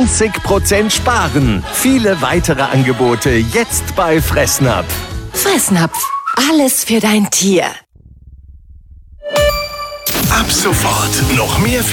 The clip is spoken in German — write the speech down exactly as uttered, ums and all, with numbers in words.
zwanzig Prozent sparen. Viele weitere Angebote jetzt bei Fressnapf. Fressnapf, alles für dein Tier. Ab sofort noch mehr